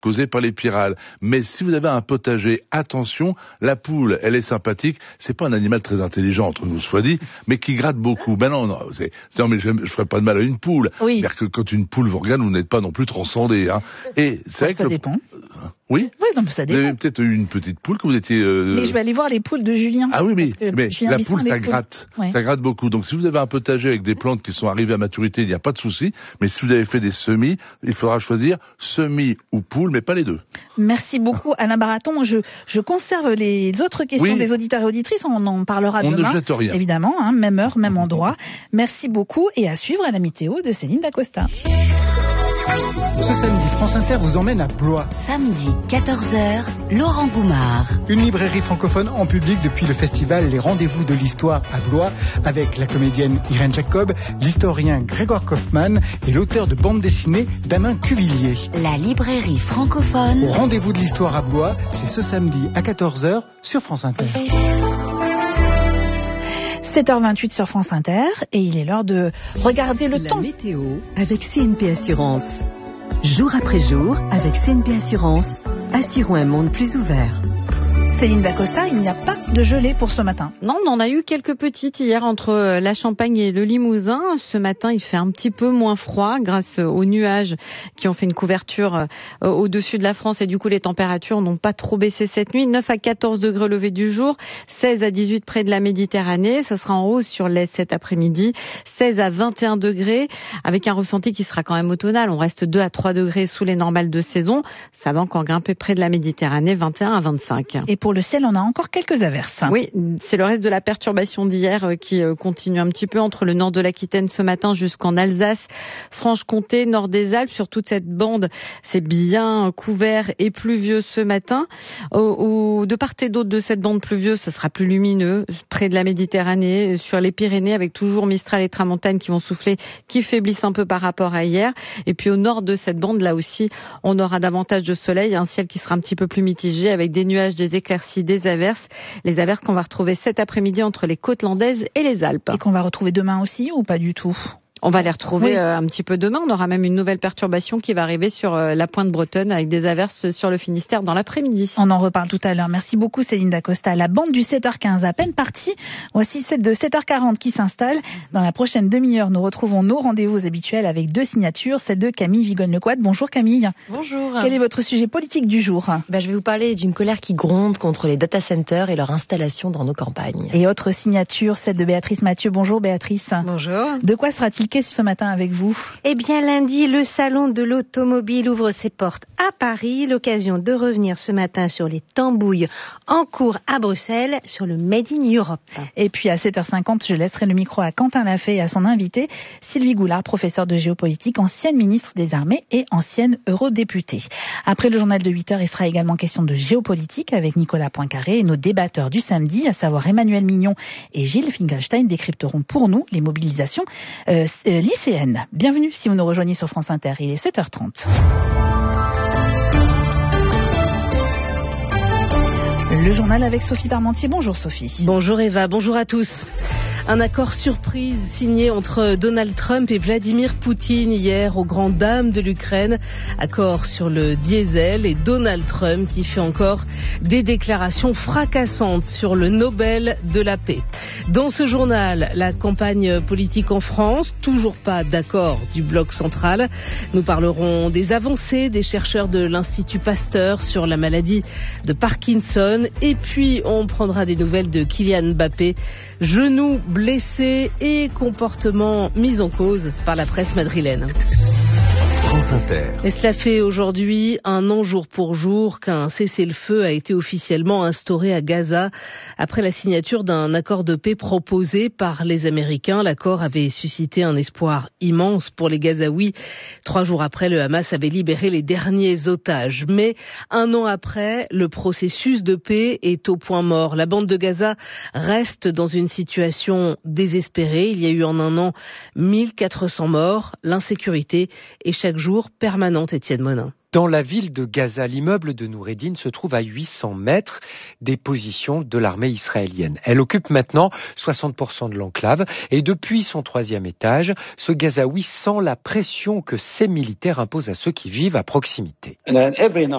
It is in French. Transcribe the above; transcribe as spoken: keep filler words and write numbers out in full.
causés par les pyrales. Mais si vous avez un potager, attention, la poule, elle est sympathique. C'est pas un animal très intelligent, entre nous soit dit, mais qui gratte beaucoup. Ben non, non, c'est, non mais je, je ferai pas de mal à une poule. Oui. C'est-à-dire que quand une poule vous regarde, vous n'êtes pas non plus transcendé. Hein. Et c'est vrai ça que dépend. Le... Oui. Oui, non, mais ça dépend. Vous avez peut-être eu une petite poule que vous étiez. Euh... Mais je vais aller voir les poules de Julien. Ah oui, mais, mais Julien la Bisson poule, ça poules. gratte, ouais. ça gratte beaucoup. Donc si vous avez un potager avec des plantes qui sont arrivées à maturité, il n'y a pas de souci. Mais si vous avez fait des semis, il faudra choisir semis ou poule, mais pas les deux. Merci beaucoup, Alain Baraton. Je, je conserve les autres questions oui. des auditeurs et auditrices. On en parlera on demain. On ne jette rien. Évidemment, hein, même heure, même endroit. Merci beaucoup. Et à suivre à la météo de Céline Dacosta. Ce samedi, France Inter vous emmène à Blois. Samedi, quatorze heures, Laurent Goumard. Une librairie francophone en public depuis le festival Les Rendez-vous de l'Histoire à Blois, avec la comédienne Irène Jacob, l'historien Grégoire Kaufmann et l'auteur de bande dessinée Damien Cuvillier. La librairie francophone. Au Rendez-vous de l'Histoire à Blois, c'est ce samedi à quatorze heures sur France Inter. sept heures vingt-huit sur France Inter et il est l'heure de regarder le la temps. La météo avec C N P Assurance. Jour après jour, avec C N P Assurance, assurons un monde plus ouvert. Céline Dacosta, il n'y a pas de gelée pour ce matin. Non, on en a eu quelques petites hier entre la Champagne et le Limousin. Ce matin, il fait un petit peu moins froid grâce aux nuages qui ont fait une couverture au-dessus de la France et du coup les températures n'ont pas trop baissé cette nuit. neuf à quatorze degrés au lever du jour, seize à dix-huit près de la Méditerranée. Ce sera en hausse sur l'Est cet après-midi, seize à vingt et un degrés avec un ressenti qui sera quand même automnal. On reste deux à trois degrés sous les normales de saison. Ça va encore grimper près de la Méditerranée, vingt et un à vingt-cinq. Et pour le ciel, on a encore quelques averses. Oui, c'est le reste de la perturbation d'hier qui continue un petit peu entre le nord de l'Aquitaine ce matin jusqu'en Alsace, Franche-Comté, nord des Alpes. Sur toute cette bande, c'est bien couvert et pluvieux ce matin. Au, de part et d'autre de cette bande pluvieuse, ce sera plus lumineux près de la Méditerranée, sur les Pyrénées, avec toujours Mistral et Tramontane qui vont souffler, qui faiblissent un peu par rapport à hier. Et puis au nord de cette bande, là aussi, on aura davantage de soleil, un ciel qui sera un petit peu plus mitigé avec des nuages, des éclaircies, des averses. Les averses qu'on va retrouver cet après-midi entre les côtes landaises et les Alpes. Et qu'on va retrouver demain aussi ou pas du tout ? On va les retrouver oui. euh, un petit peu demain. On aura même une nouvelle perturbation qui va arriver sur euh, la pointe bretonne avec des averses sur le Finistère dans l'après-midi. On en reparle tout à l'heure. Merci beaucoup Céline Dacosta. La bande du sept heures quinze à peine partie. Voici celle de sept heures quarante qui s'installe. Dans la prochaine demi-heure, nous retrouvons nos rendez-vous habituels avec deux signatures, celle de Camille Vigogne-Lequat. Bonjour Camille. Bonjour. Quel est votre sujet politique du jour ? ben, Je vais vous parler d'une colère qui gronde contre les data centers et leur installation dans nos campagnes. Et autre signature, celle de Béatrice Mathieu. Bonjour Béatrice. Bonjour. De quoi sera-t-il question ce matin avec vous ? Eh bien, lundi, le salon de l'automobile ouvre ses portes à Paris. L'occasion de revenir ce matin sur les tambouilles en cours à Bruxelles, sur le Made in Europe. Et puis à sept heures cinquante, je laisserai le micro à Quentin Lafay et à son invité, Sylvie Goulard, professeure de géopolitique, ancienne ministre des Armées et ancienne eurodéputée. Après le journal de huit heures, il sera également question de géopolitique avec Nicolas Poincaré et nos débatteurs du samedi, à savoir Emmanuel Mignon et Gilles Finkelstein, décrypteront pour nous les mobilisations euh, lycéennes. Bienvenue si vous nous rejoignez sur France Inter, il est sept heures trente. Le journal avec Sophie Parmentier. Bonjour Sophie. Bonjour Eva, bonjour à tous. Un accord surprise signé entre Donald Trump et Vladimir Poutine hier aux grandes dames de l'Ukraine. Accord sur le diesel et Donald Trump qui fait encore des déclarations fracassantes sur le Nobel de la paix. Dans ce journal, la campagne politique en France, toujours pas d'accord du bloc central. Nous parlerons des avancées des chercheurs de l'Institut Pasteur sur la maladie de Parkinson. Et puis, on prendra des nouvelles de Kylian Mbappé. Genou blessé et comportement mis en cause par la presse madrilène. France Inter. Et cela fait aujourd'hui un an jour pour jour qu'un cessez-le-feu a été officiellement instauré à Gaza après la signature d'un accord de paix proposé par les Américains. L'accord avait suscité un espoir immense pour les Gazaouis. Trois jours après, le Hamas avait libéré les derniers otages. Mais un an après, le processus de paix est au point mort. La bande de Gaza reste dans une situation désespérée. Il y a eu en un an mille quatre cents morts, l'insécurité est chaque jour permanente, Étienne Monin. Dans la ville de Gaza, l'immeuble de Noureddin se trouve à huit cents mètres des positions de l'armée israélienne. Elle occupe maintenant soixante pour cent de l'enclave et depuis son troisième étage, ce Gazaoui sent la pression que ces militaires imposent à ceux qui vivent à proximité.